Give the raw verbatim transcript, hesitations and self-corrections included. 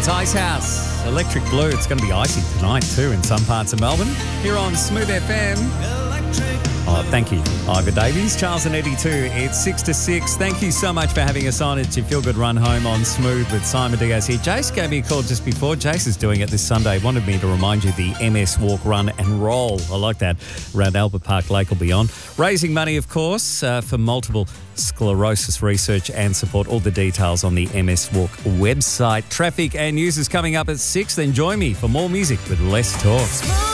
It's Ice House, Electric Blue. It's going to be icy tonight too in some parts of Melbourne. Here on Smooth F M. Oh, thank you, Ivor Davies, Charles and Eddie too. It's six to six. Thank you so much for having us on. It's your Feel Good Run Home on Smooth with Simon Diaz here. Jace gave me a call just before. Jace is doing it this Sunday. Wanted me to remind you the M S Walk, Run and Roll. I like that. Around Albert Park Lake will be on. Raising money, of course, uh, for multiple sclerosis research and support. All the details on the M S Walk website. Traffic and news is coming up at six. Then join me for more music with less talk.